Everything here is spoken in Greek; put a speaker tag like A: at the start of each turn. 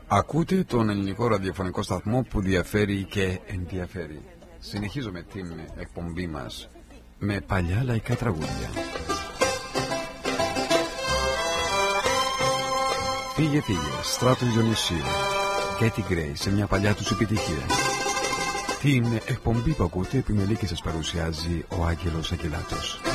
A: Ακούτε τον ελληνικό ραδιοφωνικό σταθμό που διαφέρει και ενδιαφέρει. Συνεχίζουμε την εκπομπή μας με παλιά λαϊκά τραγούδια. Φύγε φύγε, Στράτος Διονυσίου, Κέτι Γκρέι σε μια παλιά τους επιτυχία. Την εκπομπή που ακούτε επιμελεί και σας παρουσιάζει ο Άγγελος Αγγελάτος.